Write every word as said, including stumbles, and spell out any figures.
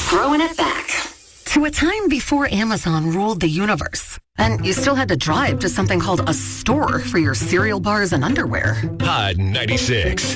throwing it back to a time before Amazon ruled the universe. And you still had to drive to something called a store for your cereal bars and underwear. Hot ninety-six.